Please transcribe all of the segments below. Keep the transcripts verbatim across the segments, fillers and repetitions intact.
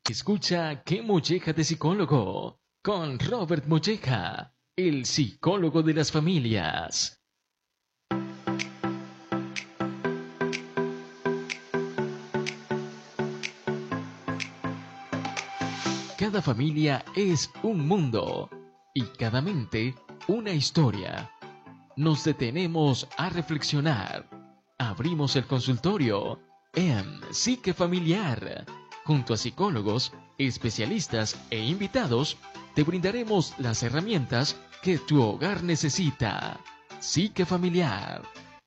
Escucha Qué Molleja de Psicólogo con Robert Molleja, el psicólogo de las familias. Cada familia es un mundo y cada mente una historia. Nos detenemos a reflexionar. Abrimos el consultorio en Psique Familiar. Junto a psicólogos, especialistas e invitados, te brindaremos las herramientas que tu hogar necesita. Psique Familiar.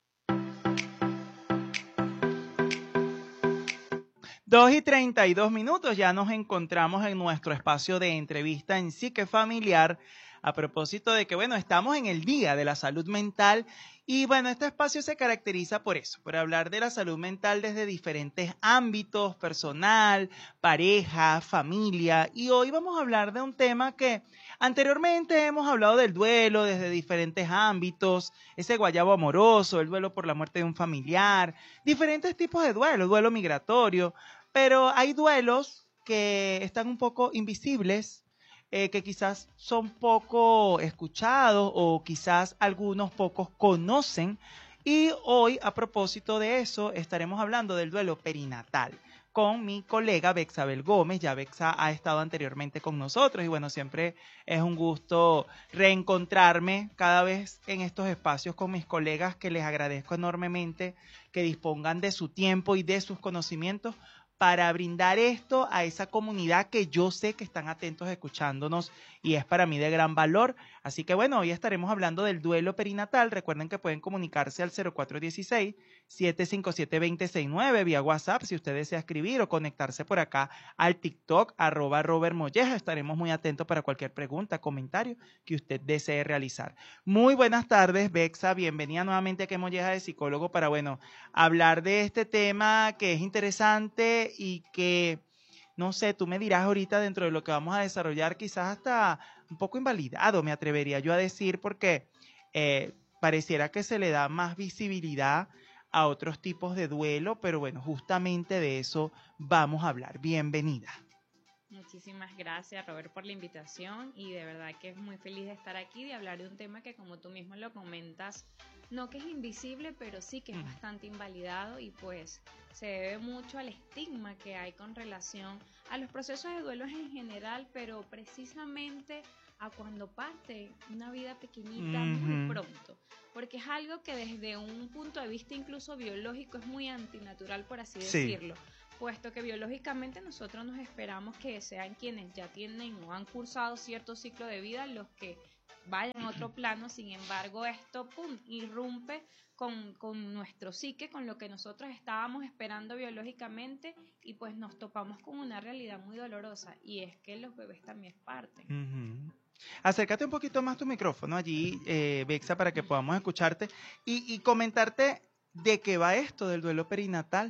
Dos y treinta y dos minutos, ya nos encontramos en nuestro espacio de entrevista en Psique Familiar, a propósito de que, bueno, estamos en el Día de la Salud Mental y, bueno, este espacio se caracteriza por eso, por hablar de la salud mental desde diferentes ámbitos, personal, pareja, familia, y hoy vamos a hablar de un tema que anteriormente hemos hablado del duelo desde diferentes ámbitos, ese guayabo amoroso, el duelo por la muerte de un familiar, diferentes tipos de duelo, duelo migratorio, pero hay duelos que están un poco invisibles, eh, que quizás son poco escuchados o quizás algunos pocos conocen. Y hoy, a propósito de eso, estaremos hablando del duelo perinatal con mi colega Bexabel Gómez. Ya Bexa ha estado anteriormente con nosotros y bueno, siempre es un gusto reencontrarme cada vez en estos espacios con mis colegas, que les agradezco enormemente que dispongan de su tiempo y de sus conocimientos para brindar esto a esa comunidad que yo sé que están atentos escuchándonos y es para mí de gran valor. Así que bueno, hoy estaremos hablando del duelo perinatal. Recuerden que pueden comunicarse al cero cuatro uno seis, siete cinco siete, dos cero seis nueve vía WhatsApp si usted desea escribir o conectarse por acá al TikTok, arroba Robert Molleja. Estaremos muy atentos para cualquier pregunta, comentario que usted desee realizar. Muy buenas tardes, Bexa. Bienvenida nuevamente a Qué Molleja de Psicólogo para, bueno, hablar de este tema que es interesante y que, no sé, tú me dirás ahorita dentro de lo que vamos a desarrollar, quizás hasta un poco invalidado, me atrevería yo a decir, porque eh, pareciera que se le da más visibilidad a otros tipos de duelo, pero bueno, justamente de eso vamos a hablar. Bienvenida. Muchísimas gracias, Robert, por la invitación y de verdad que es muy feliz de estar aquí, de hablar de un tema que, como tú mismo lo comentas, no que es invisible, pero sí que es bastante invalidado y pues se debe mucho al estigma que hay con relación a los procesos de duelo en general, pero precisamente a cuando parte una vida pequeñita uh-huh. muy pronto, porque es algo que desde un punto de vista incluso biológico es muy antinatural, por así sí. decirlo, puesto que biológicamente nosotros nos esperamos que sean quienes ya tienen o han cursado cierto ciclo de vida los que vayan a otro plano. Sin embargo, esto pum, irrumpe con, con nuestro psique, con lo que nosotros estábamos esperando biológicamente y pues nos topamos con una realidad muy dolorosa y es que los bebés también parten. Uh-huh. Acércate un poquito más tu micrófono allí, eh, Bexa, para que podamos escucharte y, y comentarte de qué va esto del duelo perinatal.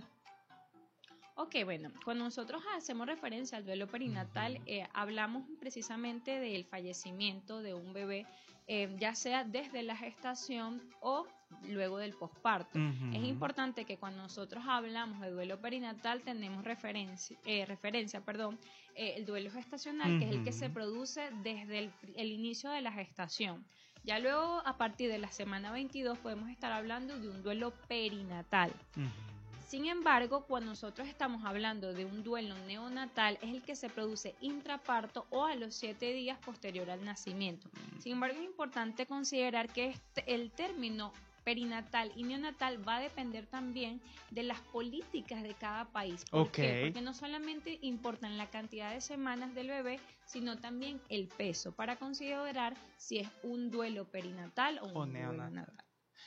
Ok, bueno, cuando nosotros hacemos referencia al duelo perinatal, eh, hablamos precisamente del fallecimiento de un bebé, eh, ya sea desde la gestación o luego del posparto. Uh-huh. Es importante que cuando nosotros hablamos de duelo perinatal tenemos referencia, eh, referencia perdón, eh, el duelo gestacional, uh-huh. que es el que se produce desde el, el inicio de la gestación. Ya luego, a partir de la semana veintidós, podemos estar hablando de un duelo perinatal. Uh-huh. Sin embargo, cuando nosotros estamos hablando de un duelo neonatal, es el que se produce intraparto o a los siete días posterior al nacimiento. Sin embargo, es importante considerar que este, el término perinatal y neonatal va a depender también de las políticas de cada país. ¿Por okay. qué? Porque no solamente importan la cantidad de semanas del bebé, sino también el peso, para considerar si es un duelo perinatal o un o duelo neonatal. neonatal.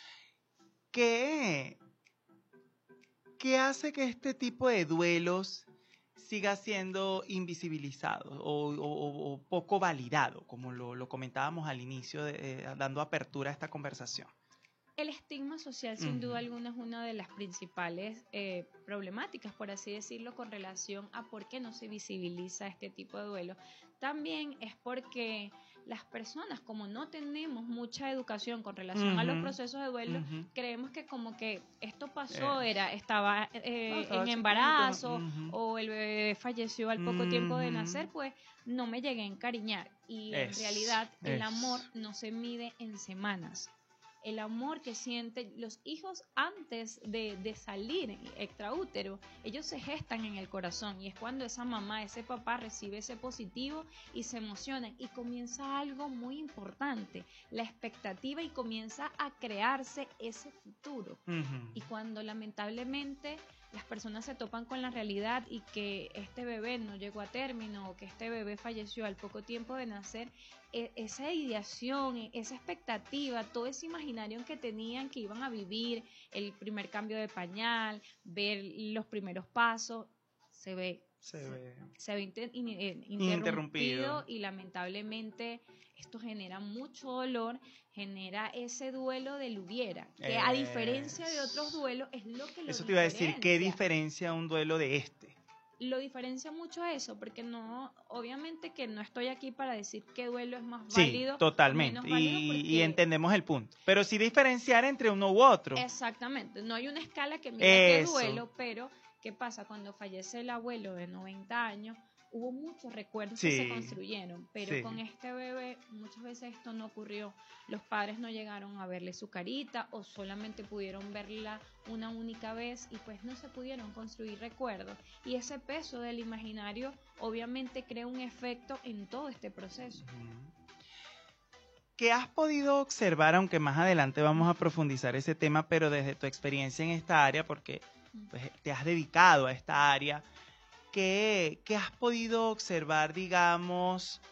¿Qué? ¿Qué hace que este tipo de duelos siga siendo invisibilizado o, o, o poco validado, como lo, lo comentábamos al inicio, de, eh, dando apertura a esta conversación? El estigma social, sin uh-huh. duda alguna, es una de las principales eh, problemáticas, por así decirlo, con relación a por qué no se visibiliza este tipo de duelo. También es porque las personas, como no tenemos mucha educación con relación uh-huh. a los procesos de duelo, uh-huh. creemos que como que esto pasó, eh. era estaba, eh, no, estaba en embarazo uh-huh. o el bebé falleció al poco mm-hmm. tiempo de nacer, pues no me llegué a encariñar. Y es, en realidad el es. amor no se mide en semanas. El amor que sienten los hijos antes de, de salir extraútero, ellos se gestan en el corazón y es cuando esa mamá, ese papá recibe ese positivo y se emocionan y comienza algo muy importante, la expectativa, y comienza a crearse ese futuro. Uh-huh. Y cuando lamentablemente las personas se topan con la realidad y que este bebé no llegó a término o que este bebé falleció al poco tiempo de nacer, esa ideación, esa expectativa, todo ese imaginario que tenían que iban a vivir, el primer cambio de pañal, ver los primeros pasos, se ve, se, se ve, se ve inter, in, in, interrumpido, interrumpido y lamentablemente esto genera mucho dolor, genera ese duelo del hubiera, que a diferencia de otros duelos es lo que lo Eso te iba a decir, ¿qué diferencia un duelo de este? Lo diferencia mucho eso, porque no, obviamente que no estoy aquí para decir qué duelo es más sí, válido. Totalmente, menos válido y, porque... y entendemos el punto, pero sí diferenciar entre uno u otro. Exactamente, no hay una escala que mira qué duelo, pero ¿qué pasa? Cuando fallece el abuelo de noventa años, hubo muchos recuerdos sí, que se construyeron, pero sí. con este bebé muchas veces esto no ocurrió. Los padres no llegaron a verle su carita o solamente pudieron verla una única vez y pues no se pudieron construir recuerdos. Y ese peso del imaginario obviamente crea un efecto en todo este proceso. ¿Qué has podido observar, aunque más adelante vamos a profundizar ese tema, pero desde tu experiencia en esta área, porque pues, te has dedicado a esta área, ¿Qué, ¿Qué has podido observar, digamos,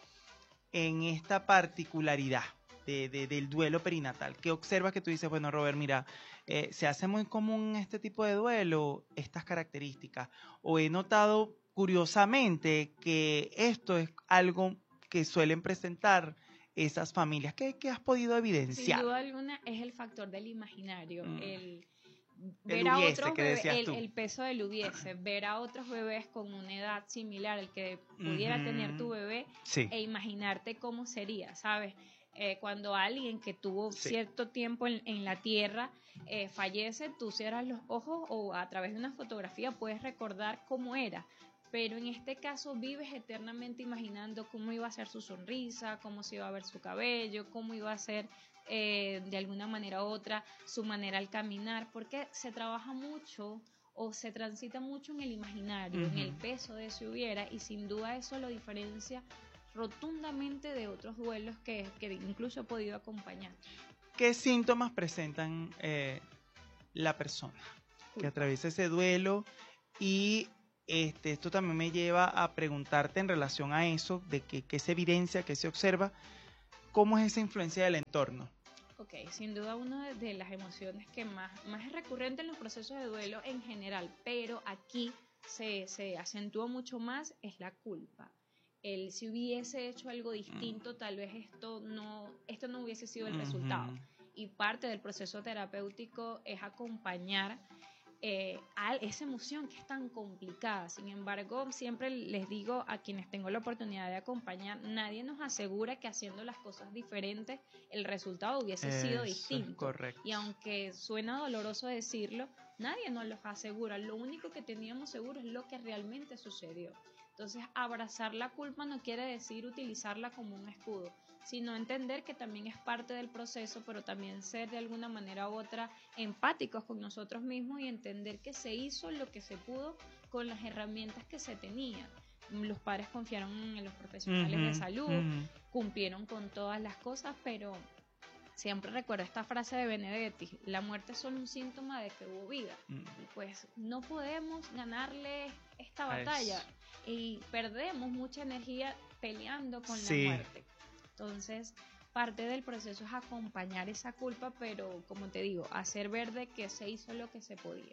en esta particularidad de, de, del duelo perinatal? ¿Qué observas que tú dices, bueno, Robert, mira, eh, se hace muy común este tipo de duelo, estas características? O he notado curiosamente que esto es algo que suelen presentar esas familias. ¿Qué, qué has podido evidenciar? Sin duda alguna es el factor del imaginario, mm. el... ver el hubiese, a otros bebés, el, el peso del hubiese, ver a otros bebés con una edad similar al que pudiera uh-huh. tener tu bebé sí. e imaginarte cómo sería, ¿sabes? Eh, cuando alguien que tuvo sí. cierto tiempo en, en la tierra eh, fallece, tú cierras los ojos o a través de una fotografía puedes recordar cómo era, pero en este caso vives eternamente imaginando cómo iba a ser su sonrisa, cómo se iba a ver su cabello, cómo iba a ser Eh, de alguna manera u otra, su manera al caminar, porque se trabaja mucho o se transita mucho en el imaginario, uh-huh. en el peso de si hubiera, y sin duda eso lo diferencia rotundamente de otros duelos que, que incluso he podido acompañar. ¿Qué síntomas presentan eh, la persona que atraviesa ese duelo? Y este, esto también me lleva a preguntarte en relación a eso, de que, que se evidencia, que se observa, ¿cómo es esa influencia del entorno? Ok, sin duda una de las emociones que más, más es recurrente en los procesos de duelo en general, pero aquí se, se acentúa mucho más, es la culpa. El si hubiese hecho algo distinto, tal vez esto no, esto no hubiese sido el uh-huh. resultado. Y parte del proceso terapéutico es acompañar Eh, a esa emoción que es tan complicada. Sin embargo, siempre les digo a quienes tengo la oportunidad de acompañar, nadie nos asegura que haciendo las cosas diferentes el resultado hubiese Eso sido distinto. Es correcto. Y aunque suena doloroso decirlo, nadie nos lo asegura. Lo único que teníamos seguro es lo que realmente sucedió. Entonces, abrazar la culpa no quiere decir utilizarla como un escudo, sino entender que también es parte del proceso, pero también ser de alguna manera u otra empáticos con nosotros mismos y entender que se hizo lo que se pudo con las herramientas que se tenían. Los padres confiaron en los profesionales uh-huh, de salud, uh-huh. cumplieron con todas las cosas, pero siempre recuerdo esta frase de Benedetti, la muerte es solo un síntoma de que hubo vida. Uh-huh. Y pues no podemos ganarle esta batalla y perdemos mucha energía peleando con sí. la muerte. Entonces, parte del proceso es acompañar esa culpa, pero como te digo, hacer ver de que se hizo lo que se podía.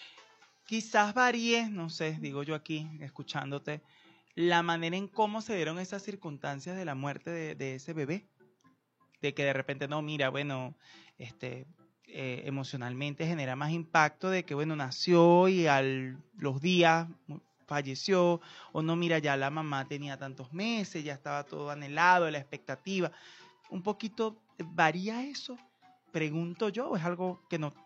Quizás varíe, no sé, digo yo aquí, escuchándote, la manera en cómo se dieron esas circunstancias de la muerte de, de ese bebé. De que de repente, no, mira, bueno, este, eh, emocionalmente genera más impacto de que, bueno, nació y a los días falleció, o no, mira, ya la mamá tenía tantos meses, ya estaba todo anhelado, la expectativa. Un poquito, ¿varía eso? Pregunto yo, ¿o es algo que no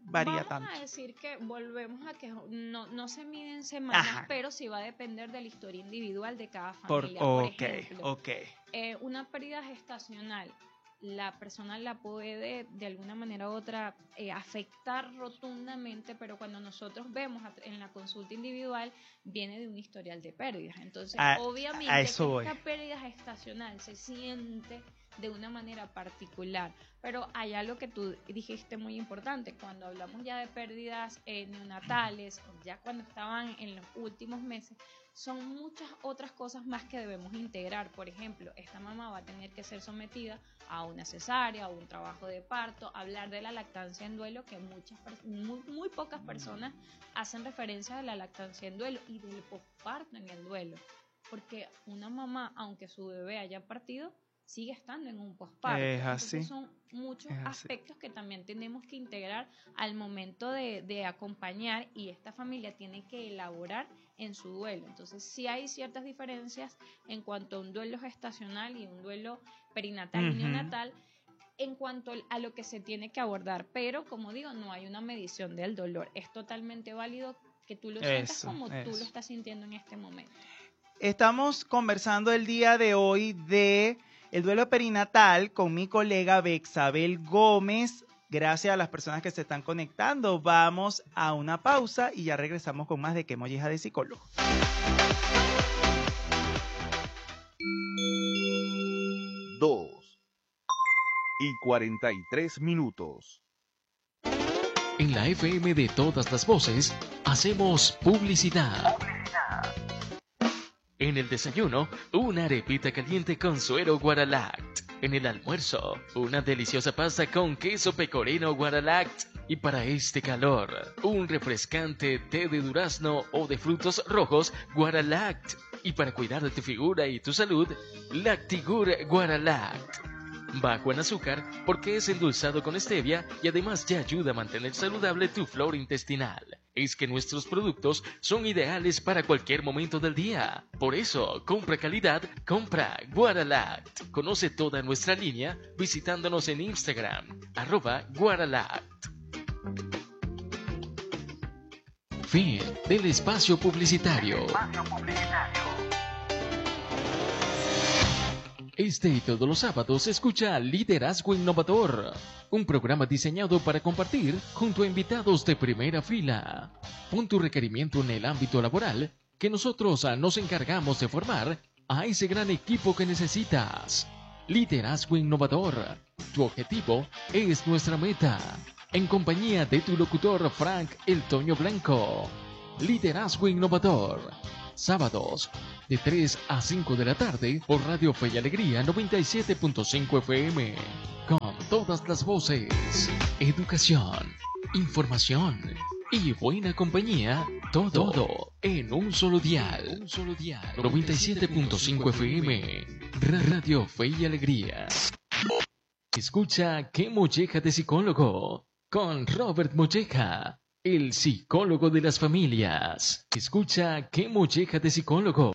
varía Vamos tanto. a decir que volvemos a que no, no se miden semanas, Ajá. pero sí va a depender de la historia individual de cada Por, familia. Por, ok, ejemplo, ok. eh, una pérdida gestacional, la persona la puede de alguna manera u otra eh, afectar rotundamente, pero cuando nosotros vemos en la consulta individual, viene de un historial de pérdidas. Entonces, A- obviamente, a eso voy. esta pérdida gestacional se siente de una manera particular, pero hay algo que tú dijiste muy importante, cuando hablamos ya de pérdidas eh, neonatales, ya cuando estaban en los últimos meses, son muchas otras cosas más que debemos integrar. Por ejemplo, esta mamá va a tener que ser sometida a una cesárea, a un trabajo de parto, hablar de la lactancia en duelo, que muchas muy, muy pocas personas hacen referencia de la lactancia en duelo y del posparto en el duelo, porque una mamá, aunque su bebé haya partido, sigue estando en un posparto. Es así. Entonces son muchos Es así. aspectos que también tenemos que integrar al momento de, de acompañar, y esta familia tiene que elaborar en su duelo. Entonces sí hay ciertas diferencias en cuanto a un duelo gestacional y un duelo perinatal Ujú. y neonatal en cuanto a lo que se tiene que abordar, pero como digo, no hay una medición del dolor. Es totalmente válido que tú lo sientas Eso, como tú eso. lo estás sintiendo en este momento. Estamos conversando el día de hoy de el duelo perinatal con mi colega Bexabel Gómez. Gracias a las personas que se están conectando. Vamos a una pausa y ya regresamos con más de Qué Molleja de Psicólogo. Dos y cuarenta y tres minutos. En la F M de todas las voces, hacemos publicidad. En el desayuno, una arepita caliente con suero Guaralact. En el almuerzo, una deliciosa pasta con queso pecorino Guaralact. Y para este calor, un refrescante té de durazno o de frutos rojos Guaralact. Y para cuidar de tu figura y tu salud, Lactigur Guaralact. Bajo en azúcar porque es endulzado con stevia y además te ayuda a mantener saludable tu flora intestinal. Es que nuestros productos son ideales para cualquier momento del día. Por eso, compra calidad, compra Guaralact. Conoce toda nuestra línea visitándonos en Instagram, arroba Guaralact. Fin del espacio publicitario. Este y todos los sábados escucha Liderazgo Innovador, un programa diseñado para compartir junto a invitados de primera fila. Pon tu requerimiento en el ámbito laboral, que nosotros nos encargamos de formar a ese gran equipo que necesitas. Liderazgo Innovador, tu objetivo es nuestra meta. En compañía de tu locutor Frank El Toño Blanco. Liderazgo Innovador. Sábados, de tres a cinco de la tarde, por Radio Fe y Alegría noventa y siete punto cinco F M. Con todas las voces, educación, información y buena compañía, todo, todo en un solo dial. Un solo dial. noventa y siete punto cinco F M. Radio Fe y Alegría. Escucha Qué Molleja de Psicólogo con Robert Molleja, el psicólogo de las familias. Escucha Qué Molleja de Psicólogo